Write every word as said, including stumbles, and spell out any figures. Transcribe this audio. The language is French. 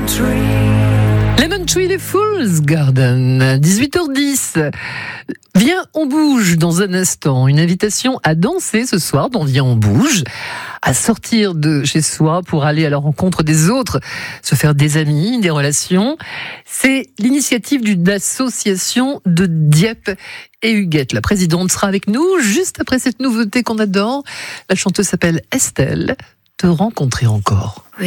Lemon Tree, les Fool's Garden, dix-huit heures dix. Viens, on bouge dans un instant. Une invitation à danser ce soir dans Viens, on bouge. À sortir de chez soi pour aller à la rencontre des autres, se faire des amis, des relations. C'est l'initiative d'une association de Dieppe. Et Huguette, la présidente, sera avec nous juste après cette nouveauté qu'on adore. La chanteuse s'appelle Estelle. Te rencontrer encore.